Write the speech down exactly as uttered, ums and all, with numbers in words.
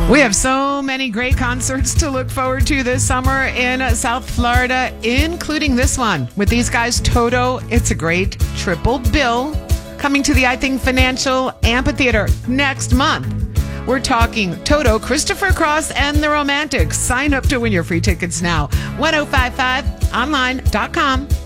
We have so many great concerts to look forward to this summer in South Florida, including this one with these guys, Toto. It's a great triple bill coming to the I Think Financial Amphitheater next month. We're talking Toto, Christopher Cross, and the Romantics. Sign up to win your free tickets now. ten fifty-five online dot com.